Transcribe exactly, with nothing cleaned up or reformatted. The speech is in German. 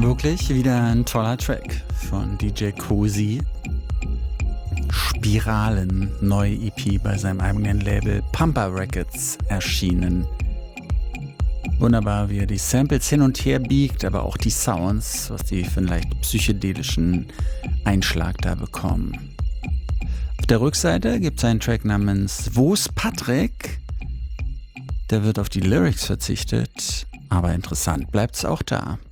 Wirklich wieder ein toller Track von D J Kosi. Spiralen, neue E P bei seinem eigenen Label Pumper Records erschienen. Wunderbar, wie er die Samples hin und her biegt, aber auch die Sounds, was die für einen leicht psychedelischen Einschlag da bekommen. Auf der Rückseite gibt es einen Track namens Wo's Patrick? Der wird auf die Lyrics verzichtet, aber interessant bleibt's auch da.